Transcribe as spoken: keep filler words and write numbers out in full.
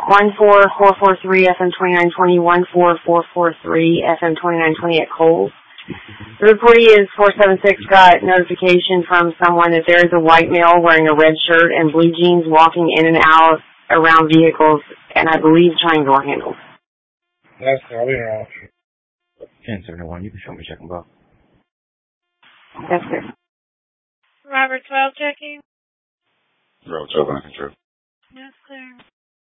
one four four four three F M twenty-nine twenty, one four four four three F M twenty-nine twenty at Coles. The reportee is four seven six got notification from someone that there is a white male wearing a red shirt and blue jeans walking in and out around vehicles, and I believe trying door handles. That's probably wrong. ten seventy-one, you can show me check them both. Yes, sir. Robert twelve checking. Road twelve under control. Yes, sir.